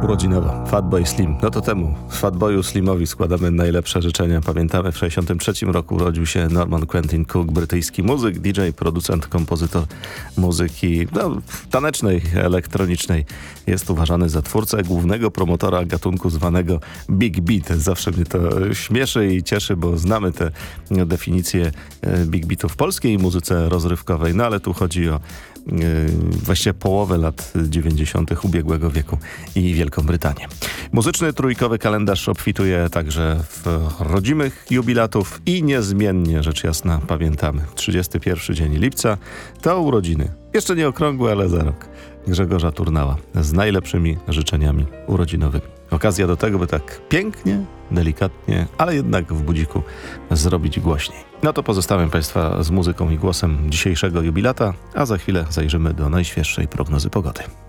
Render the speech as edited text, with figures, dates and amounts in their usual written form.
Urodzinowo. Fatboy Slim. No to temu Fatboyu Slimowi składamy najlepsze życzenia. Pamiętamy, w 1963 roku urodził się Norman Quentin Cook, brytyjski muzyk, DJ, producent, kompozytor muzyki tanecznej, elektronicznej. Jest uważany za twórcę głównego promotora gatunku zwanego Big Beat. Zawsze mnie to śmieszy i cieszy, bo znamy tę definicję Big Beatu w polskiej muzyce rozrywkowej, no ale tu chodzi o właściwie połowę lat 90. ubiegłego wieku i Wielką Brytanię. Muzyczny trójkowy kalendarz obfituje także w rodzimych jubilatów i niezmiennie, rzecz jasna, pamiętamy. 31 dzień lipca to urodziny. Jeszcze nie okrągłe, ale za rok. Grzegorza Turnała z najlepszymi życzeniami urodzinowymi. Okazja do tego, by tak pięknie, delikatnie, ale jednak w budziku zrobić głośniej. No to pozostawiam Państwa z muzyką i głosem dzisiejszego jubilata, a za chwilę zajrzymy do najświeższej prognozy pogody.